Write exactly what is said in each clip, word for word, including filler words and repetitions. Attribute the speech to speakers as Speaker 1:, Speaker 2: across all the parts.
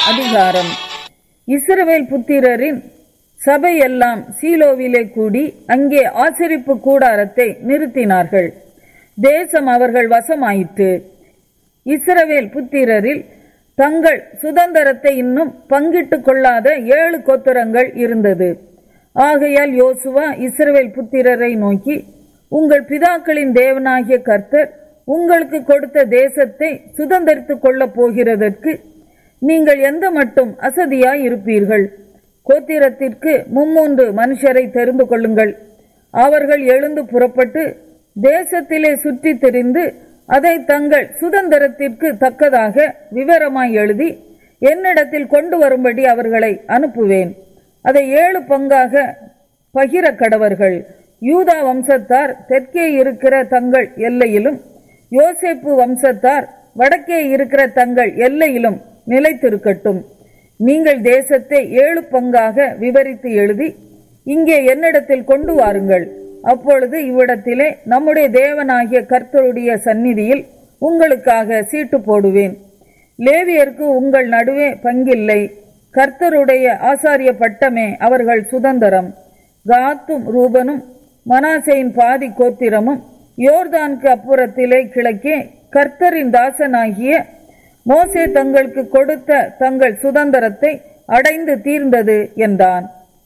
Speaker 1: அதிகாரம். இஸ்ரவேல் புத்திரரின் சபையெல்லாம் சீலோவிலே கூடி அங்கே ஆசரிப்பு கூடாரத்தை நிறுத்தினார்கள். தேசம் அவர்கள் வசமாயிற்று. இஸ்ரவேல் புத்திரரில் தங்கள் சுதந்திரத்தை இன்னும் பங்கிட்டு கொள்ளாத ஏழு கோத்திரங்கள் இருந்தது. ஆகையால் யோசுவா இஸ்ரவேல் புத்திரரை நோக்கி, உங்கள் பிதாக்களின் தேவனாகிய கர்த்தர் உங்களுக்கு கொடுத்த தேசத்தை சுதந்திரித்துக் கொள்ளப் போகிறதற்கு நீங்கள் எந்த மட்டும் அசதியாய் இருப்பீர்கள்? கோத்திரத்திற்கு மும்மூன்று மனுஷரை தெரிந்து கொள்ளுங்கள். அவர்கள் எழுந்து புறப்பட்டு தேசத்திலே சுற்றி திரிந்து அதை தங்கள் சுதந்திரத்திற்கு தக்கதாக விவரமாய் எழுதி என்னிடத்தில் கொண்டு வரும்படி அவர்களை அனுப்புவேன். அதை ஏழு பங்காக பகிர கடவர்கள். யூதா வம்சத்தார் தெற்கே இருக்கிற தங்கள் எல்லையிலும், யோசேப்பு வம்சத்தார் வடக்கே இருக்கிற தங்கள் எல்லையிலும் நிலைத்திருக்கட்டும். நீங்கள் தேசத்தை ஏழு பங்காக விவரித்து எழுதி இங்கே என்னிடத்தில் கொண்டு வாருங்கள். அப்பொழுது இவ்விடத்திலே நம்முடைய தேவனாகிய கர்த்தருடைய சந்நிதியில் உங்களுக்காக சீட்டு போடுவேன். லேவியருக்கு உங்கள் நடுவே பங்கில்லை. கர்த்தருடைய ஆசாரிய பட்டமே அவர்கள் சுதந்திரம். காத்தும் ரூபனும் மனாசேயின் பாதி கோத்திரமும் யோர்தானுக்கு அப்புறத்திலே கிழக்கே கர்த்தரின் தாசனாகிய மோசே தங்களுக்கு கொடுத்த தங்கள் சுதந்திரத்தை அடைந்து தீர்ந்தது என்றான்.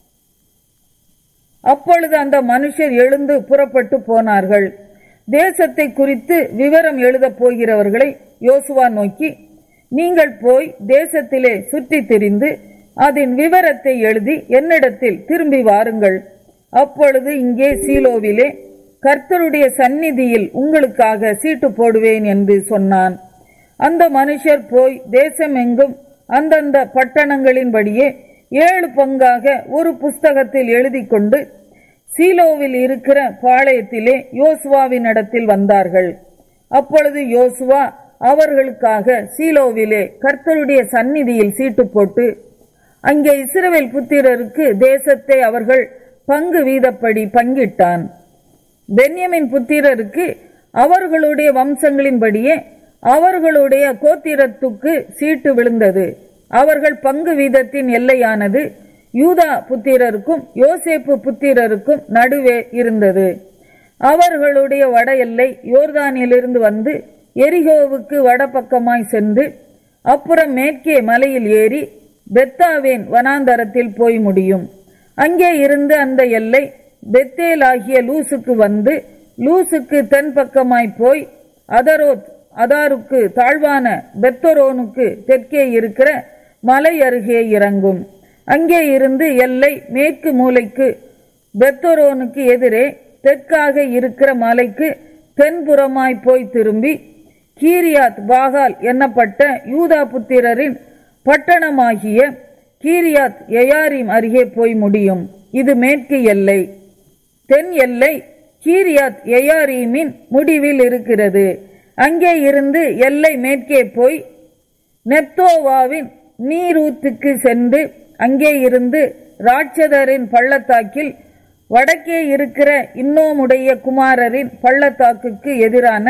Speaker 1: அப்பொழுது அந்த மனுஷர் எழுந்து புறப்பட்டு போனார்கள். தேசத்தை குறித்து விவரம் எழுதப் போகிறவர்களை யோசுவா நோக்கி, நீங்கள் போய் தேசத்திலே சுற்றி திரிந்து அதன் விவரத்தை எழுதி என்னிடத்தில் திரும்பி வாருங்கள். அப்பொழுது இங்கே சீலோவிலே கர்த்தருடைய சந்நிதியில் உங்களுக்காக சீட்டு போடுவேன் என்று சொன்னான். அந்த மனுஷர் போய் தேசமெங்கும் அந்தந்த பட்டணங்களின்படியே ஏழு பங்காக ஒரு புஸ்தகத்தில் எழுதி கொண்டு சீலோவில் இருக்கிற பாளையத்திலே யோசுவாவின் இடத்தில் வந்தார்கள். அப்பொழுது யோசுவா அவர்களுக்காக சீலோவிலே கர்த்தருடைய சந்நிதியில் சீட்டு போட்டு அங்கே இஸ்ரவேல் புத்திரருக்கு தேசத்தை அவர்கள் பங்கு வீதப்படி பங்கிட்டான். பென்யமின் புத்திரருக்கு அவர்களுடைய வம்சங்களின்படியே அவர்களுடைய கோத்திரத்துக்கு சீட்டு விழுந்தது. அவர்கள் பங்கு வீதத்தின் எல்லையானது யூதா புத்திரருக்கும் யோசேப்பு புத்திரருக்கும் நடுவே இருந்தது. அவர்களுடைய வட எல்லை யோர்தானிலிருந்து வந்து எரிகோவுக்கு வடபக்கமாய் சென்று அப்புறம் மேற்கே மலையில் ஏறி பெத்தாவேன் வனாந்தரத்தில் போய் முடியும். அங்கே இருந்து அந்த எல்லை பெத்தேல் ஆகிய லூசுக்கு வந்து லூசுக்கு தென் பக்கமாய் போய் அதரோத் அதாருக்கு தாழ்வான பெத்தரோனுக்கு தெற்கே இருக்கிற மலை அருகே இறங்கும். அங்கே இருந்து எல்லை மேற்கு மூலைக்கு பெத்தரோனுக்கு எதிரே தெற்காக இருக்கிற மலைக்கு தென்புறமாய் போய் திரும்பி கீரியாத் பாகால் என்னப்பட்ட யூதா புத்திரரின் பட்டணமாகிய கீரியாத் எயாரிம் அருகே போய் முடியும். இது மேற்கு எல்லை. தென் எல்லை கீரியாத் எயாரீமின் முடிவில் இருக்கிறது. அங்கே இருந்து எல்லை மேற்கே போய் நெத்தோவாவின் நீரூத்துக்கு சென்று அங்கே இருந்து ராட்சதரின் பள்ளத்தாக்கில் வடக்கே இருக்கிற இன்னோமுடைய குமாரரின் பள்ளத்தாக்குக்கு எதிரான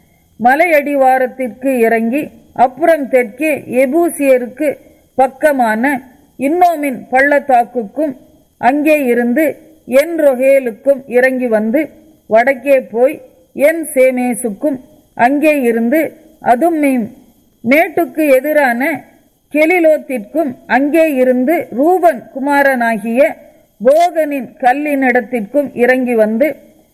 Speaker 1: மலையடிவாரத்திற்கு இறங்கி அப்புறம் தெற்கே எபூசியருக்கு பக்கமான இன்னோமின் பள்ளத்தாக்குக்கும் அங்கே இருந்து என் ரொகேலுக்கும் இறங்கி வந்து வடக்கே போய் என் சேமேசுக்கும் அங்கே இருந்து அதும்மீம் மேட்டுக்கு எதிரான கெலிலோத்திற்கும் அங்கே இருந்து ரூபன் குமாரனாகிய போகனின் கல்லினிடத்திற்கும் இறங்கி வந்து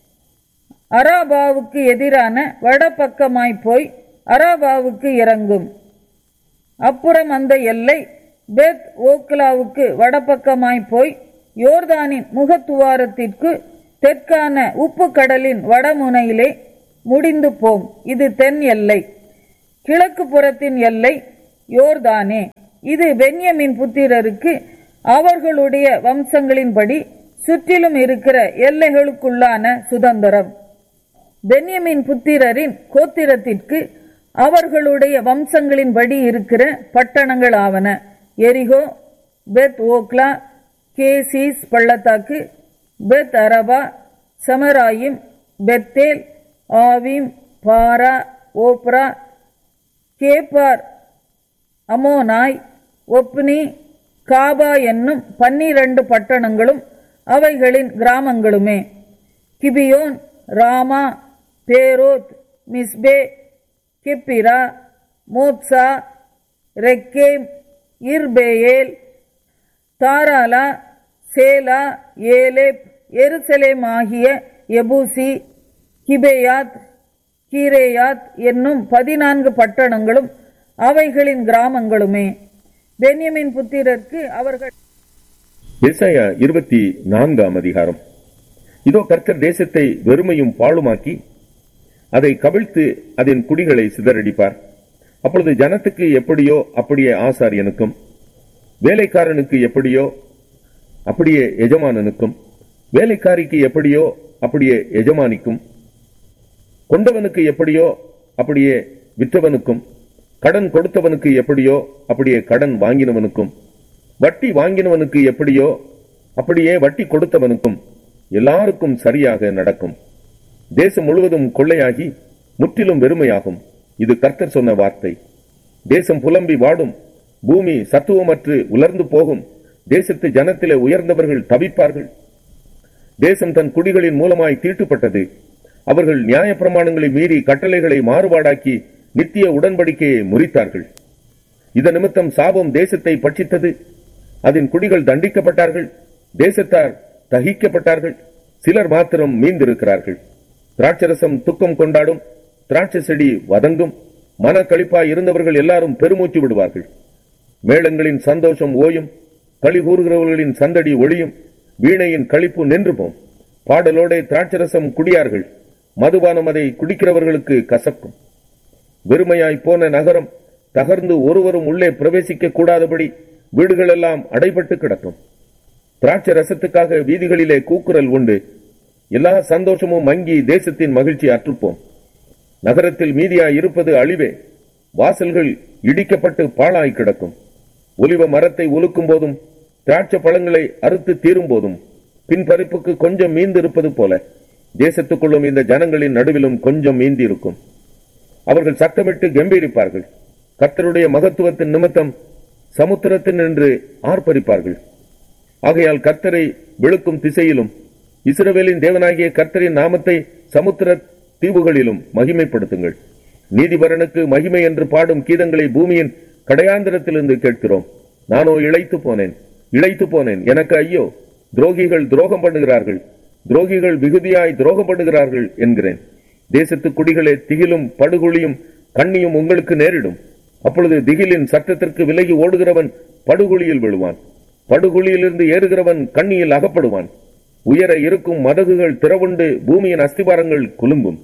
Speaker 1: அராபாவுக்கு எதிரான வடபக்கமாய் போய் அராபாவுக்கு இறங்கும். அப்புறம் அந்த எல்லை பெத் ஓக்லாவுக்கு வடபக்கமாய் போய் யோர்தானின் முகத்துவாரத்திற்கு தெற்கான உப்பு கடலின் வடமுனையிலே முடிந்து போம். இது தென் எல்லை. கிழக்கு புறத்தின் எல்லை யோர்தானே. இது பென்யமின் புத்திரருக்கு அவர்களுடைய வம்சங்களின்படி சுற்றிலும் இருக்கிற எல்லைகளுக்குள்ளான சுதந்திரம். பென்யமின் புத்திரரின் கோத்திரத்திற்கு அவர்களுடைய வம்சங்களின்படி இருக்கிற பட்டணங்கள் ஆவன: எரிகோ, பெத் ஓக்லா, கேசிஸ் பள்ளத்தாக்கு, பெத் அரபா, செமராயிம், பெத்தேல், ஆவிம், பாரா, ஓப்ரா, கேப்பார், அமோனாய், ஒப்னி, காபா என்னும் பன்னிரண்டு பட்டணங்களும் அவைகளின் கிராமங்களுமே. கிபியோன், ராமா, பேரோத், மிஸ்பே, கெப்பிரா, மோத்சா, ரெக்கேம், இர்பேயேல், தாராலா, சேலா, ஏலேப், எருசலேம் ஆகிய எபூசி, கிபேயாத், கீரேயாத் என்னும் பதினான்கு பட்டணங்களும் அவைகளின் கிராமங்களுமே. பென்யமின் புத்திரருக்கு அவர்கள்.
Speaker 2: எசாயா இருபத்தி நான்காம் அதிகாரம். இதோ கர்த்தர் தேசத்தை வெறுமையும் பாழுமாக்கி அதை கவிழ்த்து அதன் குடிகளை சிதறடிப்பார். அப்பொழுது ஜனத்துக்கு எப்படியோ அப்படியே ஆசாரியனுக்கும், வேலைக்காரனுக்கு எப்படியோ அப்படியே எஜமானனுக்கும், வேலைக்காரிக்கு எப்படியோ அப்படியே எஜமானிக்கும், கொண்டவனுக்கு எப்படியோ அப்படியே விற்றவனுக்கும், கடன் கொடுத்தவனுக்கு எப்படியோ அப்படியே கடன் வாங்கினவனுக்கும், வட்டி வாங்கினவனுக்கு எப்படியோ அப்படியே வட்டி கொடுத்தவனுக்கும் எல்லாருக்கும் சரியாக நடக்கும். தேசம் முழுவதும் கொள்ளையாகி முற்றிலும் வெறுமையாகும். இது கர்த்தர் சொன்ன வார்த்தை. தேசம் புலம்பி வாடும், பூமி சத்துவமற்று உலர்ந்து போகும். தேசத்து ஜனத்திலே உயர்ந்தவர்கள் தவிப்பார்கள். தேசம் தன் குடிகளின் மூலமாய் தீட்டுப்பட்டது. அவர்கள் நியாய பிரமாணங்களை மீறி கட்டளைகளை மாறுபாடாக்கி நித்திய உடன்படிக்கையை முறித்தார்கள். இதன் நிமித்தம் சாபம் தேசத்தை பட்சித்தது. அதன் குடிகள் தண்டிக்கப்பட்டார்கள். தேசத்தார் தகிக்கப்பட்டார்கள். சிலர் மாத்திரம் மீந்திருக்கிறார்கள். திராட்சரசம் துக்கம் கொண்டாடும், திராட்சை செடி வதங்கும். மனக்களிப்பாய் இருந்தவர்கள் எல்லாரும் பெருமூச்சு விடுவார்கள். மேளங்களின் சந்தோஷம் ஓயும், களி கூறுகிறவர்களின் சந்தடி ஒளியும், வீணையின் களிப்பு நின்று போம். பாடலோட திராட்சரசம் குடியார்கள், மதுபானம் அதை குடிக்கிறவர்களுக்கு கசக்கும். வெறுமையாய் போன நகரம் தகர்ந்து ஒருவரும் உள்ளே பிரவேசிக்க கூடாதபடி வீடுகளெல்லாம் அடைபட்டு கிடக்கும். திராட்சை ரசத்துக்காக வீதிகளிலே கூக்குரல் உண்டு. எல்லா சந்தோஷமும் மங்கி தேசத்தின் மகிழ்ச்சி அற்றுப்போம். நகரத்தில் மீதியாய் இருப்பது அழிவே. வாசல்கள் இடிக்கப்பட்டு பாழாய் கிடக்கும். ஒலிவ மரத்தை உலுக்கும் போதும் திராட்சை பழங்களை அறுத்து தீரும் போதும் பின்பறிப்புக்கு கொஞ்சம் மீந்து இருப்பது போல தேசத்துக்குள்ளும் இந்த ஜனங்களின் நடுவிலும் கொஞ்சம் மீந்தி இருக்கும். அவர்கள் சத்தமிட்டு கம்பீரிப்பார்கள். கர்த்தருடைய மகத்துவத்தின் நிமித்தம் சமுத்திரத்தின் என்று ஆர்ப்பரிப்பார்கள். ஆகையால் கர்த்தரை விழுக்கும் திசையிலும் இஸ்ரவேலின் தேவனாகிய கர்த்தரின் நாமத்தை சமுத்திர தீவுகளிலும் மகிமைப்படுத்துங்கள். நீதிபரனுக்கு மகிமை என்று பாடும் கீதங்களை பூமியின் கடையாந்திரத்திலிருந்து கேட்கிறோம். நானோ இளைத்து போனேன், இளைத்து போனேன், எனக்கு ஐயோ, துரோகிகள் துரோகம் பண்ணுகிறார்கள், துரோகிகள் மிகுதியாய் துரோகம் பண்ணுகிறார்கள் என்கிறேன். தேசத்து குடிகளே, திகிலும் படுகுழியும் கண்ணியும் உங்களுக்கு நேரிடும். அப்பொழுது திகிலின் சத்தத்திற்கு விலகி ஓடுகிறவன் படுகுழியில் விழுவான். படுகுழியிலிருந்து ஏறுகிறவன் கண்ணியில் அகப்படுவான். உயர இருக்கும் மதகுகள் திறவுண்டு பூமியின் அஸ்திபாரங்கள் குலுங்கும்.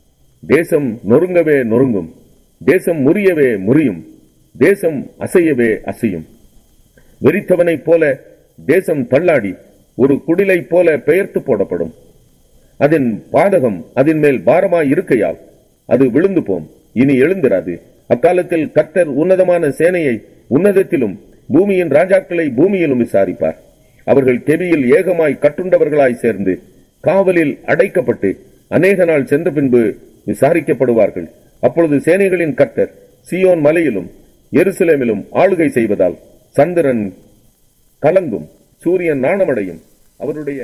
Speaker 2: தேசம் நொறுங்கவே நொறுங்கும், தேசம் முறியவே முறியும், தேசம் அசையவே அசையும். வெறித்தவனைப் போல தேசம் தள்ளாடி ஒரு குடிலை போல பெயர்த்து போடப்படும். அதன் பாதகம் அதன் மேல் பாரமாய் இருக்கையால் அது விழுந்து போம், இனி எழுந்திராது. அக்காலத்தில் கர்த்தர் உன்னதமான சேனையை உன்னதத்திலும் பூமியின் ராஜாக்களை பூமியிலும் விசாரிப்பார். அவர்கள் கெபியில் ஏகமாய் கட்டுண்டவர்களாய் சேர்ந்து காவலில் அடைக்கப்பட்டு அநேக நாள் சென்ற பின்பு விசாரிக்கப்படுவார்கள். அப்பொழுது சேனைகளின் கர்த்தர் சீயோன் மலையிலும் எருசலேமிலும் ஆளுகை செய்வதால் சந்திரன் கலங்கும், சூரியன் நாணமடையும். அவருடைய.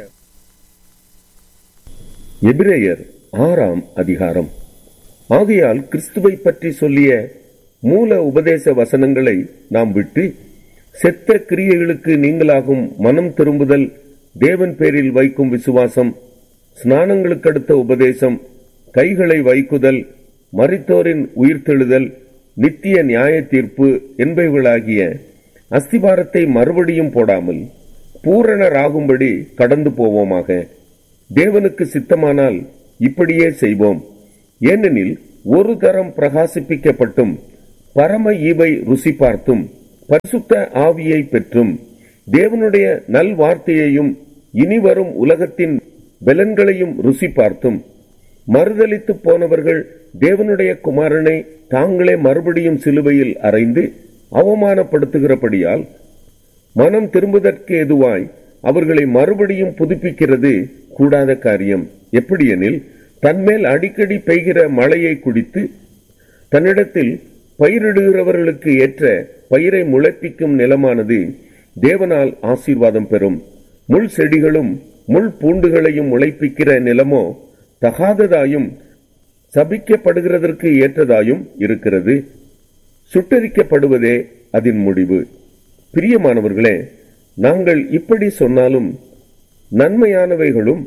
Speaker 2: எபிரேயர் ஆறாம் அதிகாரம். ஆகையால் கிறிஸ்துவை பற்றி சொல்லிய மூல உபதேச வசனங்களை நாம் விட்டு செத்த கிரியைகளுக்கு நீங்களாகும் மனம் திரும்புதல், தேவன் பேரில் வைக்கும் விசுவாசம், ஸ்நானங்களுக்கடுத்த உபதேசம், கைகளை வைக்குதல், மரித்தோரின் உயிர்த்தெழுதல், நித்திய நியாய தீர்ப்பு என்பவைகளாகிய அஸ்திபாரத்தை மறுபடியும் போடாமல் பூரணராகும்படி கடந்து போவோமாக. தேவனுக்கு சித்தமானால் இப்படியே செய்வோம். ஏனெனில் ஒரு தரம் பிரகாசிப்பிக்கப்பட்டும் பரம ஈவை ருசி பார்த்தும் பரிசுத்த ஆவியை பெற்றும் தேவனுடைய நல் வார்த்தையையும் இனிவரும் உலகத்தின் பலன்களையும் ருசி பார்த்தும் மறுதலித்து போனவர்கள் தேவனுடைய குமாரனை தாங்களே மறுபடியும் சிலுவையில் அறைந்து அவமானப்படுத்துகிறபடியால் மனம் திரும்புவதற்கு எதுவாய் அவர்களை மறுபடியும் புதுப்பிக்கிறது கூடாத காரியம். எப்படியெனில் தன்மேல் அடிக்கடி பெய்கிற மழையை குடித்து தன்னிடத்தில் பயிரிடுகிறவர்களுக்கு ஏற்ற பயிரை முளைப்பிக்கும் நிலமானது தேவனால் ஆசீர்வாதம் பெறும். முள் செடிகளும் முள் பூண்டுகளையும் முளைப்பிக்கிற நிலமோ தகாததாயும் சபிக்கப்படுகிறதற்கு ஏற்றதாயும் இருக்கிறது. சுட்டரிக்கப்படுவதே அதன் முடிவு. பிரியமானவர்களே, நாங்கள் இப்படி சொன்னாலும் நன்மையானவைகளும்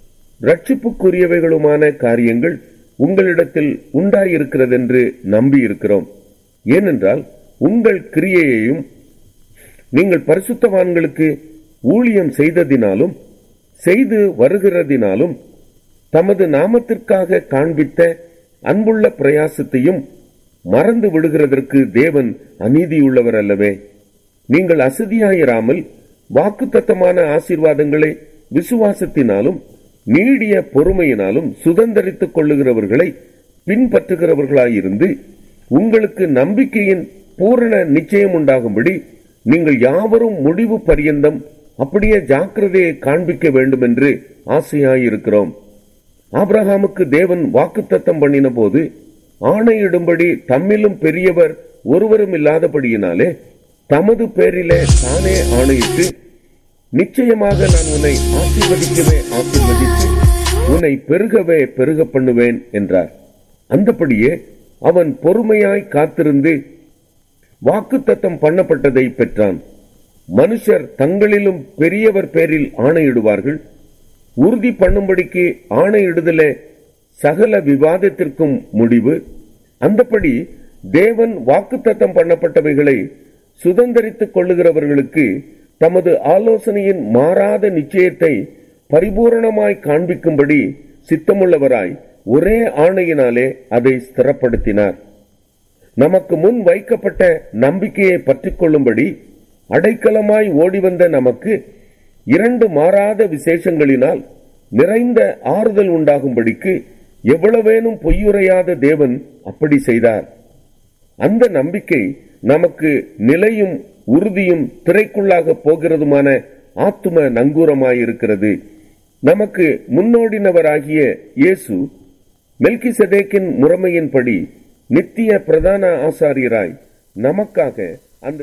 Speaker 2: ரட்சிப்புக்குரியவைகளுமான காரியங்கள் உங்களிடத்தில் உண்டாயிருக்கிறதென்று நம்பியிருக்கிறோம். ஏனென்றால் உங்கள் கிரியையையும் நீங்கள் பரிசுத்தவான்களுக்கு ஊழியம் செய்ததினாலும் செய்து வருகிறதினாலும் தமது நாமத்திற்காக காண்பித்த அன்புள்ள பிரயாசத்தையும் மறந்து விடுகிறதற்கு தேவன் அநீதியுள்ளவர் அல்லவே. நீங்கள் அசதியாயிராமல் வாக்குத்தத்தமான ஆசீர்வாதங்களை விசுவாசத்தினாலும் நீடிய பொறுமையினாலும் சுதந்தரித்துக் கொள்ளுகிறவர்களை பின்பற்றுகிறவர்களாயிருந்து உங்களுக்கு நம்பிக்கையின் பூரண நிச்சயம் உண்டாகும்படி நீங்கள் யாவரும் முடிவு பரியந்தம் அப்படியே ஜாக்கிரதையை காண்பிக்க வேண்டும் என்று ஆசையாயிருக்கிறோம். ஆபிரகாமுக்கு தேவன் வாக்குத்தத்தம் பண்ணின போது ஆணையிடும்படி தம்மிலும் பெரியவர் ஒருவரும் இல்லாதபடியினாலே தமது பேரிலே தானே ஆணையிட்டு, நிச்சயமாக நான் உன்னை ஆசீர்வதிக்கவே ஆசீர்வதித்து உன்னை பெருகவே பெருக பண்ணுவேன் என்றார். அந்தபடியே அவன் பொறுமையாய் காத்திருந்து வாக்குத்தத்தம் பண்ணப்பட்டதை பெற்றான். மனுஷர் தங்களிலும் பெரியவர் பேரில் ஆணையிடுவார்கள். உறுதி பண்ணும்படிக்கு ஆணையிடுதலே சகல விவாதத்திற்கும் முடிவு. அந்தபடி தேவன் வாக்குத்தத்தம் பண்ணப்பட்டவைகளை சுதந்தரித்துக் கொள்ளுகிறவர்களுக்கு தமது ஆலோசனையின் மாறாத நிச்சயத்தை பரிபூரணமாய் காண்பிக்கும்படி சித்தமுள்ளவராய் ஒரே ஆணையினாலே அதை ஸ்திரப்படுத்தினார். நமக்கு முன் வைக்கப்பட்ட நம்பிக்கையை பற்றிக் கொள்ளும்படி அடைக்கலமாய் ஓடிவந்த நமக்கு இரண்டு மாறாத விசேஷங்களினால் நிறைந்த ஆறுதல் உண்டாகும்படிக்கு எவ்வளவேனும் பொய்யுரையாத தேவன் அப்படி செய்தார். அந்த நம்பிக்கை நமக்கு நிலையும் உறுதியும் திரைக்குள்ளாக போகிறதுமான ஆத்தும நங்கூரமாயிருக்கிறது. நமக்கு முன்னோடினவராகிய இயேசு மெல்கிசெதேக்கின் முறைமையின்படி நித்திய பிரதான ஆசாரியராய் நமக்காக அந்த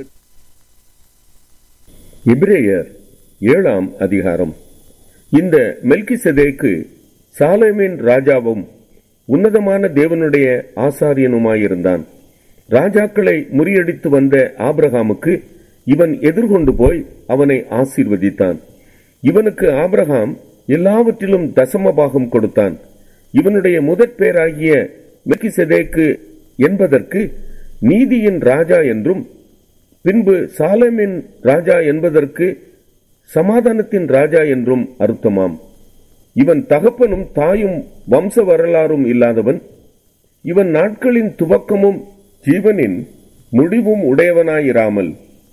Speaker 2: எபிரேயர் ஏழாம் அதிகாரம். இந்த மெல்கிசெதேக்கு சாலேமின் ராஜாவும் உன்னதமான தேவனுடைய ஆசாரியனுமாயிருந்தான். ராஜாக்களை முறியடித்து வந்த ஆபிரகாமுக்கு இவன் எதிர்கொண்டு போய் அவனை ஆசீர்வதித்தான். இவனுக்கு ஆபிரகாம் எல்லாவற்றிலும் தசமபாகம் கொடுத்தான். இவனுடைய முதற் பேராகிய மெல்கிசெதேக்கு என்பதற்கு நீதியின் ராஜா என்றும், பின்பு சாலேமின் ராஜா என்பதற்கு சமாதானத்தின் ராஜா என்றும் அர்த்தமாம். இவன் தகப்பனும் தாயும் வம்ச வரலாறும் இல்லாதவன். இவன் நாட்களின் துவக்கமும் ஜீவனின் முடிவும் உடையவனாயிராமல்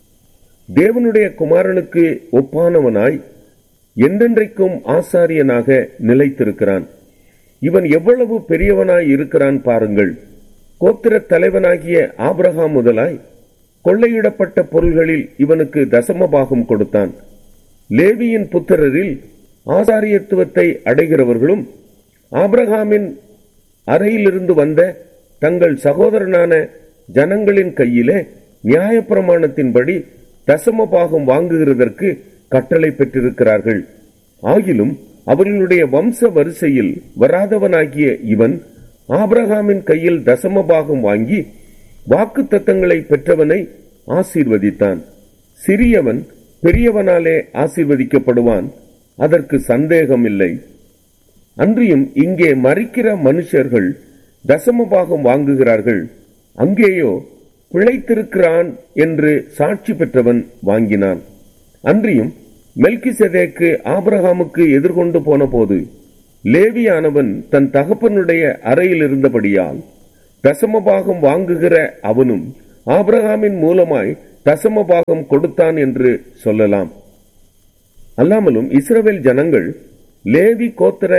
Speaker 2: தேவனுடைய குமாரனுக்கு ஒப்பானவனாய் என்றென்றைக்கும் ஆசாரியனாக நிலைத்திருக்கிறான். இவன் எவ்வளவு பெரியவனாய் இருக்கிறான் பாருங்கள். கோத்திர தலைவனாகிய ஆபிரகாம் முதலாய் கொள்ளையிடப்பட்ட பொருள்களில் இவனுக்கு தசமபாகம் கொடுத்தான். லேவியின் புத்திரரில் ஆசாரியத்துவத்தை அடைகிறவர்களும் ஆபிரகாமின் அறையிலிருந்து வந்த தங்கள் சகோதரனான ஜனங்களின் கையிலே நியாயப்பிரமாணத்தின்படி தசமபாகம் வாங்குகிறதற்கு கட்டளை பெற்றிருக்கிறார்கள். ஆகிலும் அவர்களுடைய வம்ச வரிசையில் வராதவனாகிய இவன் ஆபிரகாமின் கையில் தசமபாகம் வாங்கி வாக்குத்தத்தங்களை பெற்றவனை ஆசீர்வதித்தான். சிறியவன் பெரியவனாலே ஆசீர்வதிக்கப்படுவான், அதற்கு சந்தேகம் இல்லை. அன்றியும் இங்கே மரிக்கிற மனுஷர்கள் தசமபாகம் வாங்குகிறார்கள், அங்கேயோ பிழைத்திருக்கிறான் என்று சாட்சி பெற்றவன் வாங்கினான். அன்றியும் மெல்கிசெதேக்கு ஆபிரகாமுக்கு எதிர்கொண்டு போன போது லேவியானவன் தன் தகப்பனுடைய அறையில் இருந்தபடியால் தசமபாகம் வாங்குகிற அவனும் ஆபிரகாமின் மூலமாய் தசமபாகம் கொடுத்தான் என்று சொல்லலாம். அல்லாமலும் இஸ்ரவேல் ஜனங்கள் லேவி கோத்திர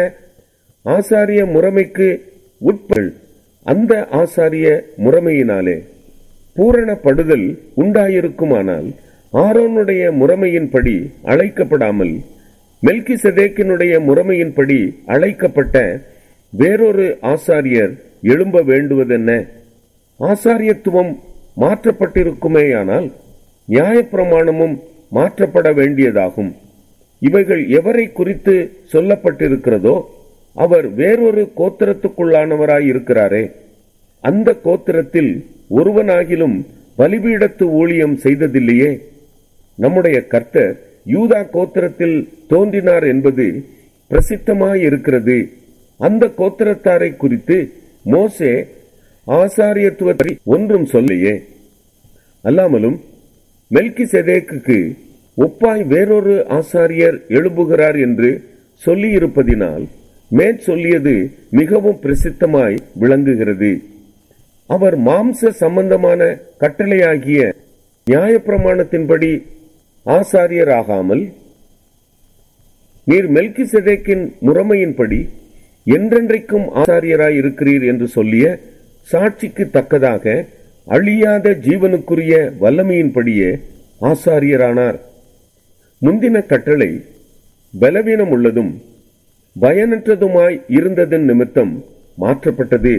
Speaker 2: ஆசாரிய முறைமைக்கு உட்பட அந்த ஆசாரிய முறைமையினாலே பூரணப்படுதல் உண்டாயிருக்குமானால் ஆரோனுடைய முறைமையின்படி அழைக்கப்படாமல் மெல்கிசெதேக்கினுடைய முறைமையின்படி அழைக்கப்பட்ட வேறொரு ஆசாரியர் எழும்ப வேண்டுவதென்ன? ஆசாரியத்துவம் மாற்றப்பட்டிருக்குமேயானால் நியாயப்பிரமாணமும் மாற்றப்பட வேண்டியதாகும். இவைகள் எவரை குறித்து சொல்லப்பட்டிருக்கிறதோ அவர் வேறொரு கோத்திரத்துக்குள்ளானவராய் இருக்கிறாரே. அந்த கோத்திரத்தில் ஒருவனாகிலும் பலிபீடத்து ஊழியம் செய்ததில்லையே. நம்முடைய கர்த்தர் யூதா கோத்திரத்தில் தோன்றினார் என்பது பிரசித்தமாயிருக்கிறது. அந்த கோத்திரத்தாரை குறித்து மோசே ஆசாரியத்துவத்தை ஒன்றும் சொல்லையே. அல்லாமலும் மெல்கிசேதேக்குக்கு ஒப்பாய் வேறொரு ஆசாரியர் எழுப்புகிறார் என்று சொல்லியிருப்பதினால் மேற் சொல்லியது மிகவும் பிரசித்தமாய் விளங்குகிறது. அவர் மாம்ச சம்பந்தமான கட்டளையாகிய நியாயப்பிரமாணத்தின்படி ஆசாரியராகாமல் நீர் மெல்கிசேதேக்கின் முறைமையின்படி என்றென்றைக்கும் ஆசாரியராய் இருக்கிறீர் என்று சொல்லிய சாட்சிக்கு தக்கதாக அழியாத ஜீவனுக்குரிய வல்லமையின்படியே ஆசாரியரானார். முந்தின கட்டளை பலவீனம் உள்ளதும் பயனற்றதுமாய் இருந்ததன் நிமித்தம் மாற்றப்பட்டது.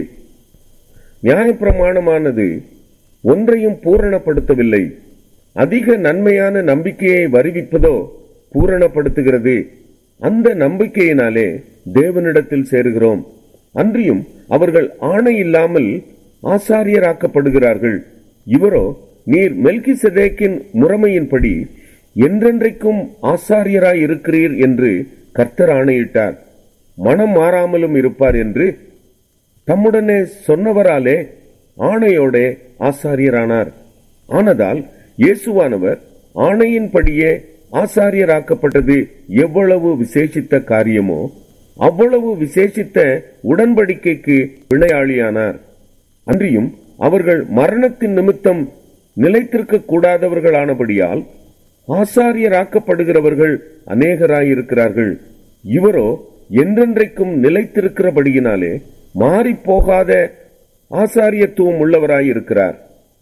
Speaker 2: நியாயப்பிரமாணமானது ஒன்றையும் பூரணப்படுத்தவில்லை. அதிக நன்மையான நம்பிக்கையை வருவிப்பதோ பூரணப்படுத்துகிறது. அந்த நம்பிக்கையினாலே தேவனிடத்தில் சேருகிறோம். அன்றியும் அவர்கள் ஆணை இல்லாமல் ஆசாரியராக்கப்படுகிறார்கள். இவரோ நீர் மெல்கிசேதேக்கின் முறைமையின்படி என்றென்றைக்கும் ஆசாரியராய் இருக்கிறீர் என்று கர்த்தர் ஆணையிட்டார். மனம் மாறாமலும் இருப்பார் என்று தம்முடனே சொன்னவராலே ஆணையோடே ஆசாரியரானார். ஆனதால் இயேசுவானவர் ஆணையின்படியே ஆசாரியராக்கப்பட்டது எவ்வளவு விசேஷித்த காரியமோ அவ்வளவு விசேஷித்த உடன்படிக்கைக்கு விளையாளியானார். அன்றியும் அவர்கள் மரணத்தின் நிமித்தம் நிலைத்திருக்க கூடாதவர்களானபடியால் ஆசாரியராக்கப்படுகிறவர்கள் அநேகராயிருக்கிறார்கள். இவரோ என்றென்றைக்கும் நிலைத்திருக்கிறபடியினாலே மாறி போகாத ஆசாரியத்துவம் உள்ளவராயிருக்கிறார்.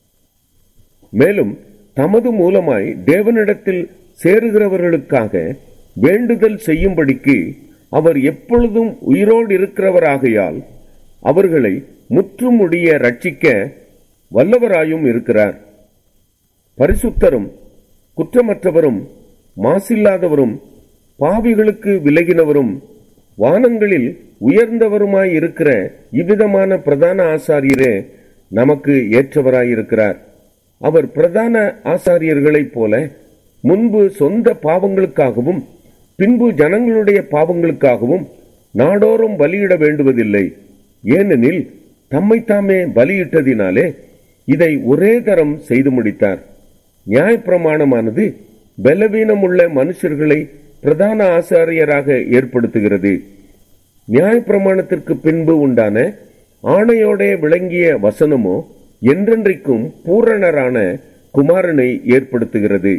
Speaker 2: மேலும் தமது மூலமாய் தேவனிடத்தில் சேருகிறவர்களுக்காக வேண்டுதல் செய்யும்படிக்கு அவர் எப்பொழுதும் உயிரோடு இருக்கிறவராகையால் அவர்களை முற்றுமுடிய ரட்சிக்க வல்லவராயும் இருக்கிறார். பரிசுத்தரும் குற்றமற்றவரும் மாசில்லாதவரும் பாவிகளுக்கு விலகினவரும் வானங்களில் உயர்ந்தவருமாய் இருக்கிற இவ்விதமான பிரதான ஆசாரியரே நமக்கு ஏற்றவராயிருக்கிறார். அவர் பிரதான ஆசாரியர்களைப் போல முன்பு சொந்த பாவங்களுக்காகவும் பின்பு ஜனங்களுடைய பாவங்களுக்காகவும் நாடோறும் பலியிட வேண்டுவதில்லை. ஏனெனில் தம்மைத்தாமே பலியிட்டதினாலே இதை ஒரே தரம் செய்து முடித்தார். நியாயப்பிரமாணமானது பலவீனமுள்ள மனுஷர்களை பிரதான ஆசாரியராக ஏற்படுத்துகிறது. நியாயப்பிரமாணத்திற்கு பின்பு உண்டான ஆணையோட விளங்கிய வசனமோ என்றென்றைக்கும் பூரணரான குமாரனை ஏற்படுத்துகிறது.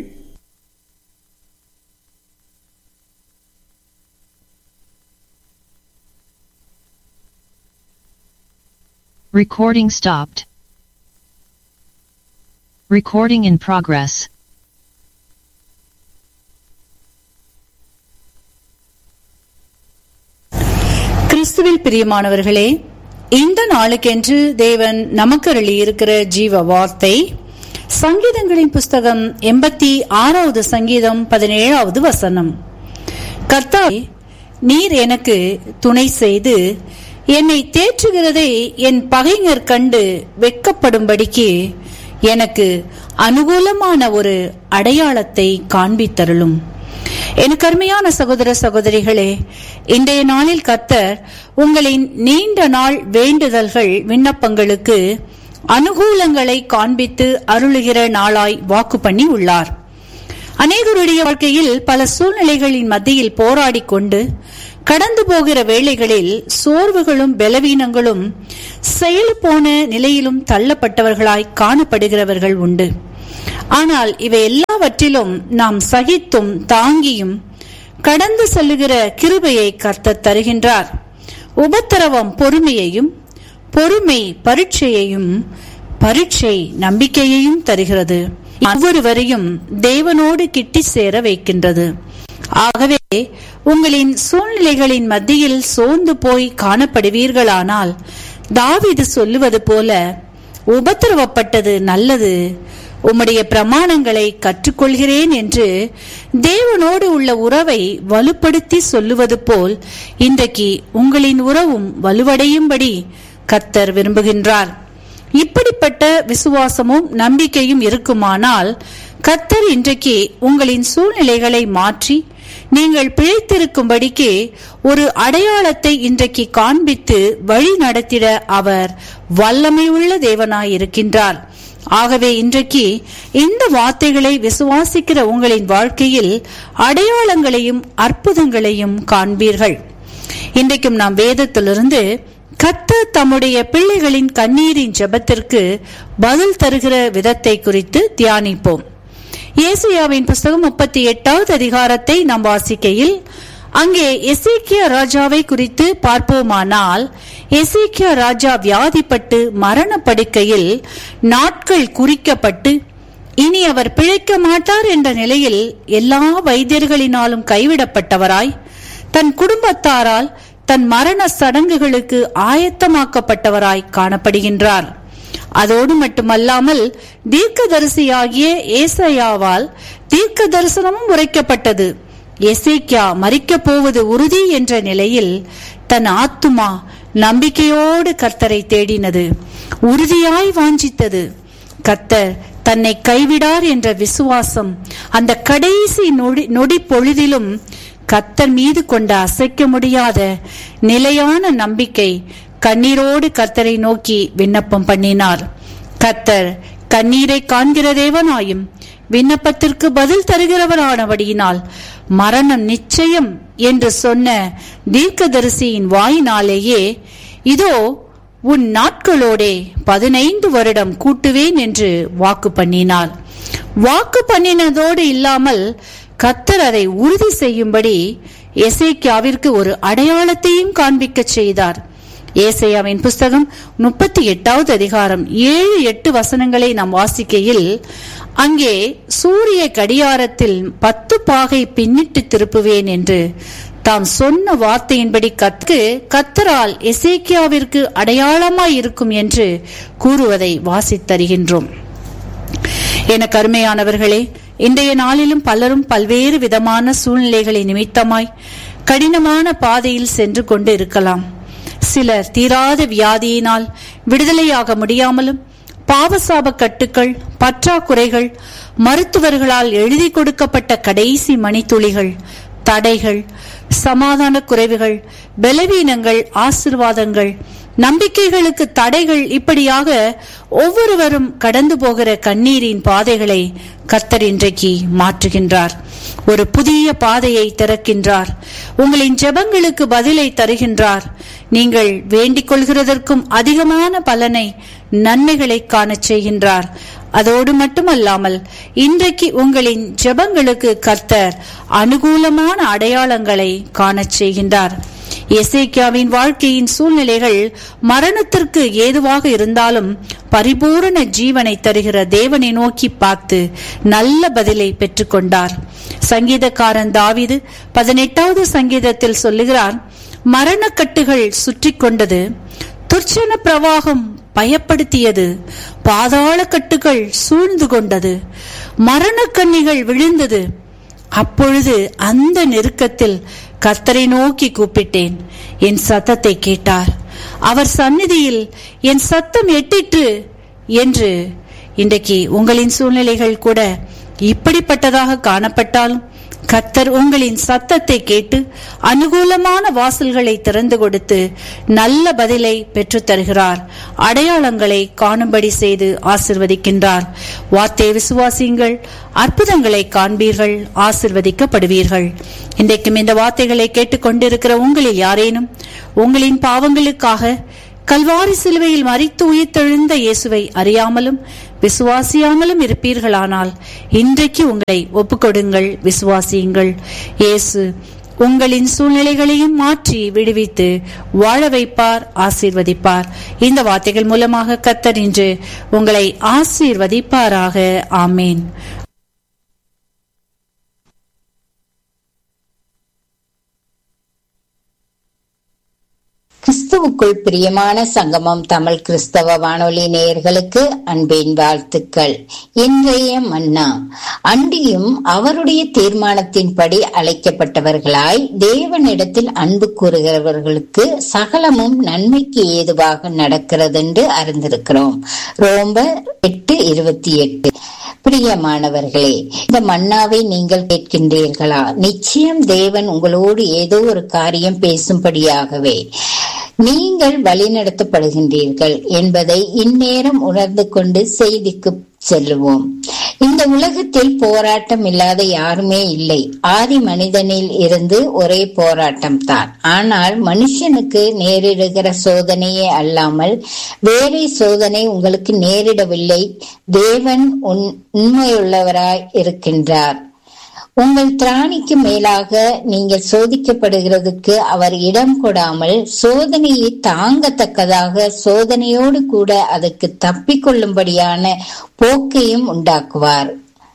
Speaker 3: Recording stopped. Recording in progress.
Speaker 4: கிறிஸ்துவில் பிரியமானவர்களே, இந்த நாளுக்கென்று தேவன் நமக்கு அருளியிருக்கிற ஜீவ வார்த்தை சங்கீதங்களின் புஸ்தகம் எண்பத்தி ஆறாவது சங்கீதம் பதினேழாவது வசனம். கர்த்தாவே, நீர் எனக்கு துணை செய்து என்னை தேற்றுகிறதை என் பகைஞர் கண்டு வெட்கப்படும்படிக்கு எனக்கு அனுகூலமான ஒரு அடையாளத்தை காண்பித்தருளும். எனக்கு அருமையான சகோதர சகோதரிகளே, இன்றைய நாளில் கர்த்தர் உங்களின் நீண்ட நாள் வேண்டுதல்கள் விண்ணப்பங்களுக்கு அனுகூலங்களை காண்பித்து அருளுகிற நாளாய் வாக்கு பண்ணி உள்ளார். அநேகருடைய வாழ்க்கையில் பல சூழ்நிலைகளின் மத்தியில் போராடி கொண்டு கடந்து போகிற வேளைகளில் சோர்வுகளும் பலவீனங்களும் செயல் போன நிலையிலும் தள்ளப்பட்டவர்களாய் காணப்படுகிறவர்கள் உண்டு. ஆனால் இவை எல்லாவற்றிலும் நாம் சகித்தும் தாங்கியும் கடந்து செல்லுகிற கிருபையை கர்த்தர் தருகின்றார். உபத்திரவம் பொறுமையையும், பொறுமை பரீட்சையையும், பரீட்சை நம்பிக்கையையும் தருகிறது. ஒவ்வொருவரையும் தேவனோடு கிட்டி சேர வைக்கின்றது. ஆகவே உங்களின் சூழ்நிலைகளின் மத்தியில் சோர்ந்து போய் காணப்படுவீர்களானால் தாவீது சொல்லுவது போல, உபத்திரவப்பட்டது நல்லது, உம்முடைய பிரமாணங்களை கற்றுக்கொள்கிறேன் என்று தேவனோடு உள்ள உறவை வலுப்படுத்தி சொல்லுவது போல் இன்றைக்கு உங்களின் உறவும் வலுவடையும்படி கர்த்தர் விரும்புகின்றார். இப்படிப்பட்ட விசுவாசமும் நம்பிக்கையும் இருக்குமானால் கர்த்தர் இன்றைக்கு உங்களின் சூழ்நிலைகளை மாற்றி நீங்கள் பிழைத்திருக்கும்படிக்கு ஒரு அடையாளத்தை இன்றைக்கு காண்பித்து வழி நடத்திட அவர் வல்லமை உள்ள தேவனாயிருக்கின்றார். ஆகவே இன்றைக்கு இந்த வார்த்தைகளை விசுவாசிக்கிற உங்களின் வாழ்க்கையில் அடையாளங்களையும் அற்புதங்களையும் காண்பீர்கள். இன்றைக்கும் நாம் வேதத்திலிருந்து கர்த்தர் தம்முடைய பிள்ளைகளின் கண்ணீரின் ஜெபத்திற்கு பதில் தருகிற விதத்தை குறித்து தியானிப்போம். ஏசாயாவின் புஸ்தகம் முப்பத்தி எட்டாவது அதிகாரத்தை நாம் வாசிக்கையில் அங்கே எசேக்கியா ராஜாவை குறித்து பார்ப்போமானால், எசேக்கியா ராஜா வியாதிப்பட்டு மரணப்படுக்கையில் நாட்கள் குறிக்கப்பட்டு இனி அவர் பிழைக்க மாட்டார் என்ற நிலையில் எல்லா வைத்தியர்களினாலும் கைவிடப்பட்டவராய், தன் குடும்பத்தாரால் தன் மரண சடங்குகளுக்கு ஆயத்தமாக்கப்பட்டவராய் காணப்படுகின்றார். அதோடு மட்டுமல்லாமல் தீர்க்கதரிசியாகிய ஏசாயாவால் தீர்க்க தரிசனமும் உரைக்கப்பட்டது. எசேக்கியா மரிக்கப் போவது உறுதி என்ற நிலையில் தன் ஆத்துமா நம்பிக்கையோடு கர்த்தரை தேடினது, உறுதியாய் வாஞ்சித்தது. கர்த்தர் தன்னை கைவிடார் என்ற விசுவாசம் அந்த கடைசி நொடி நொடி பொழுதிலும் கர்த்தர் மீது கொண்ட அசைக்க முடியாத நிலையான நம்பிக்கை கண்ணீரோடு கர்த்தரை நோக்கி விண்ணப்பம் பண்ணினார். கர்த்தர் கண்ணீரை காண்கிற தேவனாயும் விண்ணப்பத்திற்கு பதில் தருகிறவரானபடியினால் மரணம் நிச்சயம் என்று சொன்ன தீர்க்கதரிசியின் வாயினாலேயே இதோ உன் நாட்களோடே பதினைந்து வருடம் கூட்டுவேன் என்று வாக்கு பண்ணினார். வாக்கு பண்ணினதோடு இல்லாமல் கர்த்தர் அதை உறுதி செய்யும்படி எசேக்கியாவிற்கு ஒரு அடையாளத்தையும் காண்பிக்க செய்தார். ஏசாயாவின் புஸ்தகம் முப்பத்தி எட்டாவது அதிகாரம் ஏழு எட்டு வசனங்களை நாம் வாசிக்கையில் அங்கே சூரிய கடியாரத்தில் பத்து பாகை பின்னிட்டு திருப்புவேன் என்று தாம் சொன்ன வார்த்தையின்படி கற்கு கர்த்தரால் எசேக்கியாவிற்கு அடையாளமாய் இருக்கும் என்று கூறுவதை வாசித்தருகின்றோம். என கருமையானவர்களே, இன்றைய நாளிலும் பலரும் பல்வேறு விதமான சூழ்நிலைகளை நிமித்தமாய் கடினமான பாதையில் சென்று கொண்டு இருக்கலாம். சிலர் தீராத வியாதியினால் விடுதலையாக முடியாமலும், பாவசாப கட்டுக்கள், பற்றாக்குறைகள், மருத்துவர்களால் எழுதி கொடுக்கப்பட்ட கடைசி மணித்துளிகள், தடைகள், சமாதான குறைவுகள், பலவீனங்கள், ஆசீர்வாதங்கள், நம்பிக்கைகளுக்கு தடைகள், இப்படியாக ஒவ்வொருவரும் கடந்து போகிற கண்ணீரின் பாதைகளை கர்த்தர் இன்றைக்கு மாற்றுகின்றார். ஒரு புதிய பாதையை திறக்கின்றார். உங்களின் ஜெபங்களுக்கு பதிலை தருகின்றார். நீங்கள் வேண்டிக் கொள்கிறதற்கும் அதிகமான பலனை, நன்மைகளை காண செய்கின்றார். அதோடு மட்டுமல்லாமல் இன்றைக்கு உங்களின் ஜெபங்களுக்கு கர்த்தர் அனுகூலமான அடையாளங்களை காண செய்கின்றார். எசேக்கியாவின் வாழ்க்கையின் சூழ்நிலைகள் மரணத்திற்கு ஏதுவாக இருந்தாலும் பரிபூரண ஜீவனை தருகிற தேவனை நோக்கி பார்த்து நல்ல பதிலை பெற்றுக்கொண்டார். சங்கீதக்காரன் தாவீது பதினெட்டாவது சங்கீதத்தில் சொல்லுகிறார், மரணக்கட்டுகள் சுற்றி கொண்டது, துர்ச்சன பிரவாகம் பயப்படுத்தியது, பாதாள கட்டுகள் சூழ்ந்து கொண்டது, மரணக்கண்ணிகள் விழுந்தது. அப்பொழுது அந்த நெருக்கத்தில் கர்த்தரை நோக்கி கூப்பிட்டேன், என் சத்தத்தை கேட்டார், அவர் சந்நிதியில் என் சத்தம் எட்டிற்று என்று. இன்றைக்கு உங்களின் சூழ்நிலைகள் கூட இப்படிப்பட்டதாக காணப்பட்டாலும் கர்த்தர் உங்களின் சத்தத்தை கேட்டு அனுகூலமான வாசல்களை திறந்து கொடுத்து நல்ல பதிலை பெற்று தருகிறார். அடையாளங்களை காணும்படி செய்து ஆசிர்வதிக்கின்றார். வார்த்தையை விசுவாசியுங்கள், அற்புதங்களை காண்பீர்கள், ஆசிர்வதிக்கப்படுவீர்கள். இன்றைக்கும் இந்த வார்த்தைகளை கேட்டுக்கொண்டிருக்கிற உங்களில் யாரேனும் உங்களின் பாவங்களுக்காக கல்வாரி சிலுவையில் மரித்து உயிர்த்தெழுந்த இயேசுவை அறியாமலும் விசுவாசியாமலும் இருப்பீர்களானால் இன்றைக்கு உங்களை ஒப்புக்கொடுங்கள், விசுவாசியுங்கள். இயேசு உங்களின் சூழ்நிலைகளையும் மாற்றி விடுவித்து வாழ வைப்பார், ஆசீர்வதிப்பார். இந்த வார்த்தைகள் மூலமாக கர்த்தர் இன்று உங்களை ஆசீர்வதிப்பாராக. ஆமேன்.
Speaker 5: கிறிஸ்துவுக்குள் பிரியமான சங்கமம் தமிழ் கிறிஸ்தவ வானொலி நேயர்களுக்கு அன்பின் வாழ்த்துக்கள். இன்றைய மன்னா. அன்றியும் அவருடைய தீர்மானத்தின்படி அழைக்கப்பட்டவர்களாய் தேவனிடத்தில் அன்பு கூறுகிறவர்களுக்கு சகலமும் நன்மைக்கு ஏதுவாக நடக்கிறது என்று அறிந்திருக்கிறோம். ரோமர் எட்டு இருபத்தி எட்டு. பிரியமானவர்களே, இந்த மன்னாவை நீங்கள் கேட்கின்றீர்களா? நிச்சயம் தேவன் உங்களோடு ஏதோ ஒரு காரியம் பேசும்படியாகவே நீங்கள் வழிநடத்தப்படுகின்றீர்கள் என்பதை இந்நேரம் உணர்ந்து கொண்டு செய்திக்கு செல்லுவோம். இந்த உலகத்தில் போராட்டம் இல்லாத யாருமே இல்லை. ஆதி மனிதனில் இருந்து ஒரே போராட்டம் தான். ஆனால் மனுஷனுக்கு நேரிடுகிற சோதனையே அல்லாமல் வேறே சோதனை உங்களுக்கு நேரிடவில்லை. தேவன் உண்மையுள்ளவராய் இருக்கின்றார். உங்கள் திராணிக்கு மேலாக நீங்கள் சோதிக்கப்படுகிறதுக்கு அவர் இடம் கொடாமல் சோதனையை தாங்கத்தக்கதாக சோதனையோடு கூட அதற்கு தப்பிக்கொள்ளும்படியான போக்கையும் உண்டாக்குவார்.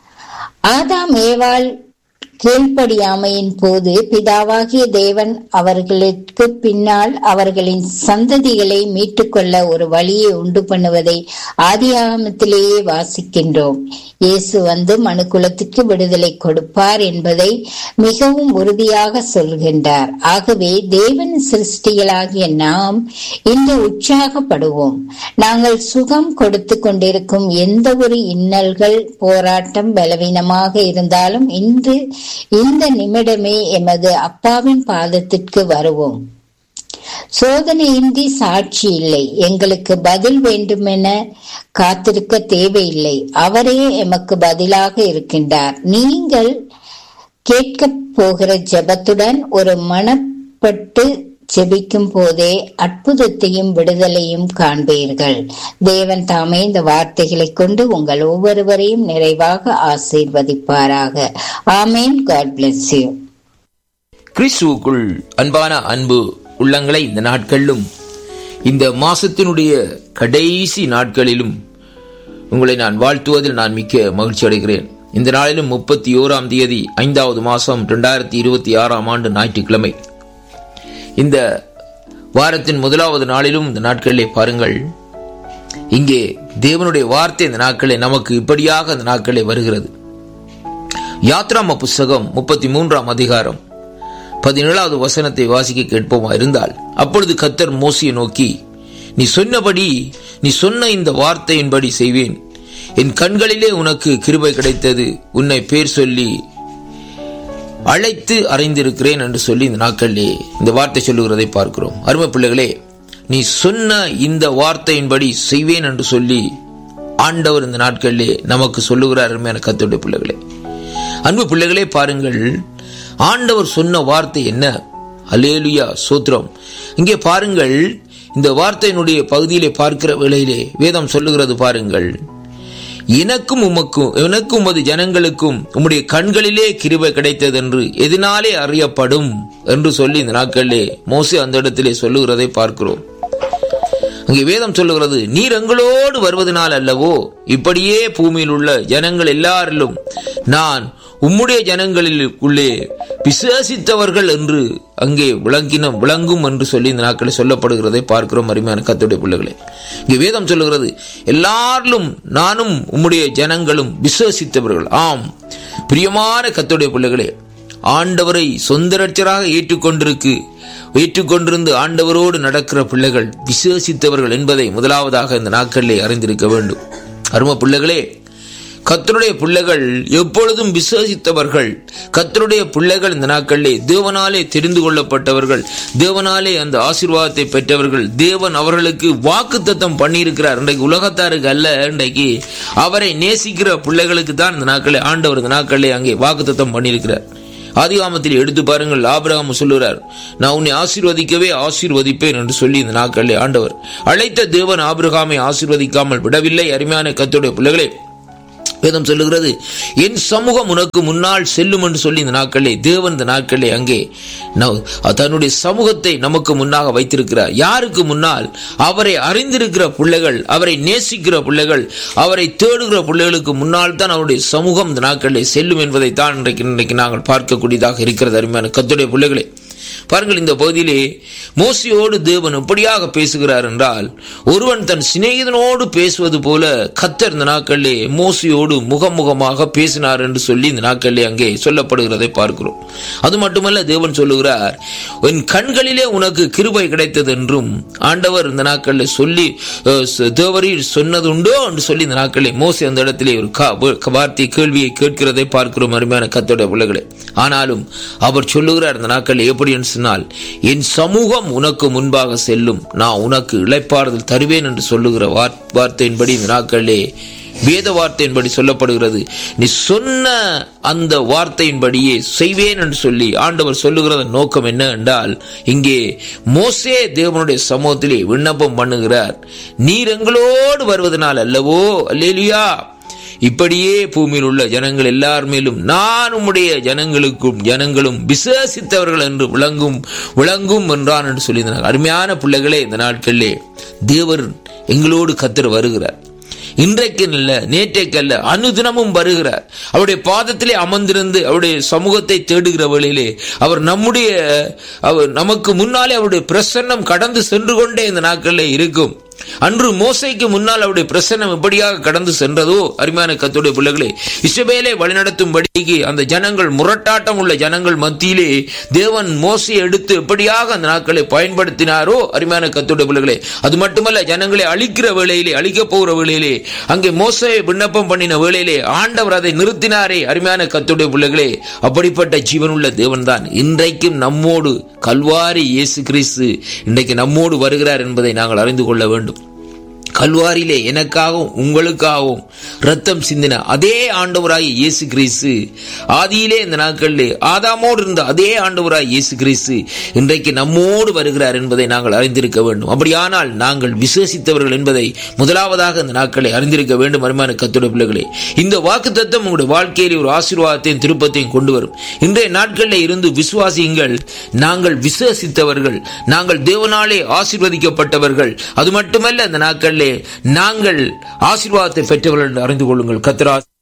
Speaker 5: ஆதாம் ஏவாள் கீழ்ப்படியாமையின் போது பிதாவாகிய தேவன் அவர்களுக்கு பின்னால் அவர்களின் சந்ததிகளை மீட்டுக்கொள்ள ஒரு வழியை உண்டு பண்ணுவதை ஆதியாகமத்திலேயே வாசிக்கின்றோம். இயேசு வந்து மனுக்குலத்துக்கு விடுதலை கொடுப்பார் என்பதை மிகவும் உறுதியாக சொல்கின்றார். ஆகவே தேவன் சிருஷ்டிகளாகிய நாம் இன்று உற்சாகப்படுவோம். நாங்கள் சுகம் கொடுத்து கொண்டிருக்கும் எந்த ஒரு இன்னல்கள், போராட்டம், பலவீனமாக இருந்தாலும் இன்று இந்த நிமிடமே எமது அப்பாவின் பாதத்திற்கு வருவோம். சோதனையின்றி சாட்சி இல்லை. எங்களுக்கு பதில் வேண்டுமென காத்திருக்க தேவையில்லை. அவரே எமக்கு பதிலாக இருக்கின்றார். நீங்கள் கேட்க போகிற ஜெபத்துடன் ஒரு மனப்பட்டு ஜெபிக்கும் போதே அற்புதத்தையும் விடுதலையும் காண்பீர்கள். தேவன் தாமே இந்த வார்த்தைகளை கொண்டு உங்கள் ஒவ்வொருவரையும் நிறைவாக ஆசீர்வதிப்பாராக. ஆமேன். God bless you.
Speaker 6: கிறிஸ்துவுக்குள் அன்பான அன்பு உள்ளங்களை இந்த நாட்களிலும் இந்த மாசத்தினுடைய கடைசி நாட்களிலும் உங்களை நான் வாழ்த்துவதில் நான் மிக்க மகிழ்ச்சி அடைகிறேன். இந்த நாளிலும் முப்பத்தி ஓராம் தேதி ஐந்தாவது மாசம் இரண்டாயிரத்தி இருபத்தி ஆறாம் ஆண்டு ஞாயிற்றுக்கிழமை. இந்த வாரத்தின் முதலாவது நாளிலும் இந்த நாட்களிலே பாருங்கள், இங்கே தேவனுடைய வார்த்தை இந்த நாட்களே நமக்கு இப்படியாக இந்த நாட்களே வருகிறது. யாத்ராம புஸ்தகம் முப்பத்தி மூன்றாம் அதிகாரம் பதினேழாவது வசனத்தை வாசிக்க கேட்போமா இருந்தால், அப்பொழுது கர்த்தர் மோசேயை நோக்கி, நீ சொன்னபடி நீ சொன்ன இந்த வார்த்தையின்படி செய்வேன். என் கண்களிலே உனக்கு கிருபை கிடைத்தது. உன்னை பேர் சொல்லி அழைத்து அறிந்திருக்கிறேன் என்று சொல்லி இந்த நாட்களிலே இந்த வார்த்தை சொல்லுகிறதை பார்க்கிறோம். அருமை பிள்ளைகளே, நீ சொன்ன இந்த வார்த்தையின்படி செய்வேன் என்று சொல்லி ஆண்டவர் இந்த நாட்களிலே நமக்கு சொல்லுகிறார். அருமையான கர்த்தருடைய பிள்ளைகளே, அன்பு பிள்ளைகளே, பாருங்கள், ஆண்டவர் சொன்ன வார்த்தை என்ன? அல்லேலூயா, சோத்திரம். இங்கே பாருங்கள், இந்த வார்த்தையினுடைய பகுதியிலே பார்க்கிற வேளையிலே வேதம் சொல்லுகிறது பாருங்கள், எனக்கும் உமக்கும் எனக்கும் உமது ஜனங்களுக்கும் உம்முடைய கண்களிலே கிருபை கிடைத்தது என்று எதனாலே அறியப்படும் என்று சொல்லி இந்த நாட்களிலே மோசே அந்த இடத்திலே சொல்லுகிறதை பார்க்கிறோம். அங்கே வேதம் சொல்லுகிறது, நீர் எங்களோடு வருவதனால் அல்லவோ இப்படியே பூமியில் உள்ள ஜனங்கள் எல்லாரிலும் நான் உம்முடைய ஜனங்களில் உள்ளே விசேஷித்தவர்கள் என்று அங்கே விளங்கின விளங்கும் என்று சொல்லி இந்த நாட்களை சொல்லப்படுகிறதை பார்க்கிறோம். அருமையான கர்த்தருடைய பிள்ளைகளே, இங்கே வேதம் சொல்லுகிறது, எல்லாரிலும் நானும் உம்முடைய ஜனங்களும் விசேஷித்தவர்கள். ஆம், பிரியமான கர்த்தருடைய பிள்ளைகளே, ஆண்டவரை சொந்த இரட்சகராக ஏற்றுக்கொண்டிருக்கு ஏற்றுக்கொண்டிருந்து ஆண்டவரோடு நடக்கிற பிள்ளைகள் விசேஷித்தவர்கள் என்பதை முதலாவதாக இந்த நாட்களிலே அறிந்திருக்க வேண்டும். அருமை பிள்ளைகளே, கர்த்தருடைய பிள்ளைகள் எப்பொழுதும் விசுவாசித்தவர்கள். கர்த்தருடைய பிள்ளைகள் இந்த நாட்களிலே தேவனாலே தெரிந்து கொள்ளப்பட்டவர்கள், தேவனாலே அந்த ஆசீர்வாதத்தை பெற்றவர்கள். தேவன் அவர்களுக்கு வாக்குத்தத்தம் பண்ணியிருக்கிறார். இன்றைக்கு உலகத்தாருக்கு அல்ல, இன்றைக்கு அவரை நேசிக்கிற பிள்ளைகளுக்கு தான் இந்த நாட்களே ஆண்டவர் இந்த நாட்களிலே அங்கே வாக்குத்தத்தம் பண்ணியிருக்கிறார். ஆதிகாமத்தில் எடுத்து பாருங்கள், ஆபிரகாம் சொல்லுகிறார், நான் உன்னை ஆசீர்வதிக்கவே ஆசீர்வதிப்பேன் என்று சொல்லி இந்த நாட்களிலே ஆண்டவர் அழைத்த தேவன் ஆபிரகாமை ஆசீர்வதிக்காமல் விடவில்லை. அருமையான கர்த்தருடைய பிள்ளைகளே, வேதம் சொல்லுகிறது, என் சமூகம் உனக்கு முன்னால் செல்லும் என்று சொல்லி இந்த நாட்களே தேவன் இந்த நாட்களே அங்கே தன்னுடைய சமூகத்தை நமக்கு முன்னாக வைத்திருக்கிறார். யாருக்கு முன்னால்? அவரை அறிந்திருக்கிற பிள்ளைகள், அவரை நேசிக்கிற பிள்ளைகள், அவரை தேடுகிற பிள்ளைகளுக்கு முன்னால் தான் அவருடைய சமூகம் இந்த நாட்களே செல்லும் என்பதை தான் இன்றைக்கு இன்றைக்கு நாங்கள் பார்க்கக்கூடியதாக இருக்கிறது. அருமையான கர்த்தருடைய பிள்ளைகளே, பாருங்கள், இந்த பகுதியிலே மோசையோடு தேவன் எப்படியாக பேசுகிறார் என்றால், ஒருவன் தன் சிநேகிதனோடு பேசுவது போல கர்த்தர் இந்த நாட்களிலே மோசையோடு முகமுகமாக பேசினார் என்று சொல்லி இந்த நாட்களிலே அங்கே சொல்லப்படுகிறதை பார்க்கிறோம். அது மட்டுமல்ல, தேவன் சொல்லுகிறார், என் கண்களிலே உனக்கு கிருபை கிடைத்தது என்றும் ஆண்டவர் இந்த நாட்களில் சொல்லி தேவரீர் சொன்னதுண்டோ என்று சொல்லி இந்த நாட்களிலே மோசே அந்த இடத்திலே ஒரு வார்த்தை கேள்வியை கேட்கிறதை பார்க்கிறோம். அருமையான கர்த்தருடைய பிள்ளைகளே, ஆனாலும் அவர் சொல்லுகிறார் இந்த நாட்களில் எப்படி என்று சொன்னால், என் சமூகம் உனக்கு முன்பாக செல்லும், நான் உனக்கு இளைப்பாறுதல் தருவேன் என்று சொல்லுகிற வார்த்தையின்படி இந்த நாட்களிலே வேத வார்த்தையின்படி சொல்லப்படுகிறது. நீ சொன்ன அந்த வார்த்தையின்படியே செய்வேன் என்று சொல்லி ஆண்டவர் சொல்லுகிற நோக்கம் என்ன என்றால், இங்கே மோசே தேவனுடைய சமூகத்திலே விண்ணப்பம் பண்ணுகிறார், நீர் எங்களோடு வருவதனால் அல்லவோ, அல்லேலூயா, இப்படியே பூமியில் உள்ள ஜனங்கள் எல்லார் மேலும் நான் உம்முடைய ஜனங்களுக்கும் ஜனங்களும் விசேஷித்தவர்கள் என்று விளங்கும் விளங்கும் என்றான் என்று சொல்லியிருந்தார். அருமையான பிள்ளைகளே, இந்த நாட்களிலே தேவர் எங்களோடு கர்த்தர் வருகிறார். இன்றைக்கு அல்ல, நேற்றைக்கு அல்ல, அனுதினமும் வருகிறார். அவருடைய பாதத்திலே அமர்ந்திருந்து அவருடைய சமூகத்தை தேடுகிற வேளையிலே அவர் நம்முடைய அவர் நமக்கு முன்னாலே அவருடைய பிரசன்னம் கடந்து சென்று கொண்டே இந்த நாட்களிலே இருக்கும். அன்று மோசைக்கு முன்னால் அவருடைய பிரசன்னம் எப்படியாக கடந்து சென்றதோ, அருமையான கர்த்தருடைய பிள்ளைகளே, இஸ்ரவேலை வழிநடத்தும்படிக்கு அந்த ஜனங்கள், முரட்டாட்டம் உள்ள ஜனங்கள் மத்தியிலே தேவன் மோசையை எடுத்து எப்படியாக அந்த நாட்களை பயன்படுத்தினாரோ, அருமையான கர்த்தருடைய பிள்ளைகளே, அது மட்டுமல்ல, ஜனங்களை அழிக்கிற வேளையிலே, அழிக்க போகிற வேளையிலே அங்கே மோசையை விண்ணப்பம் பண்ணின வேளையிலே ஆண்டவர் அதை நிறுத்தினாரே. அருமையான கர்த்தருடைய பிள்ளைகளே, அப்படிப்பட்ட ஜீவனுள்ள தேவன் தான் இன்றைக்கும் நம்மோடு, கல்வாரி இயேசு கிறிஸ்து இன்றைக்கு நம்மோடு வருகிறார் என்பதை நாங்கள் அறிந்து கொள்ள வேண்டும். கல்வாரியிலே எனக்காகவும் உங்களுக்காகவும் ரத்தம் சிந்தின அதே ஆண்டவராய் இயேசு கிறிஸ்து, ஆதியிலே இந்த நாட்களிலே ஆதாமோடு இருந்த அதே ஆண்டவராய் இயேசு கிறிஸ்து இன்றைக்கு நம்மோடு வருகிறார் என்பதை நாங்கள் அறிந்திருக்க வேண்டும். அப்படியானால் நாங்கள் விசேஷித்தவர்கள் என்பதை முதலாவதாக இந்த நாட்களை அறிந்திருக்க வேண்டும். அருமையான கர்த்தருடைய பிள்ளைகளே, இந்த வாக்குத்தத்தம் உங்களுடைய வாழ்க்கையில் ஒரு ஆசீர்வாதத்தையும் திருப்பத்தையும் கொண்டு வரும். இன்றைய நாட்களில் இருந்து விசுவாசியுங்கள், நாங்கள் விசேஷித்தவர்கள், நாங்கள் தேவனாலே ஆசீர்வதிக்கப்பட்டவர்கள். அது மட்டுமல்ல, இந்த நாட்களில் நாங்கள் ஆசீர்வாதத்தை பெற்றவர்கள் என்று அறிந்து கொள்ளுங்கள். கர்த்தர்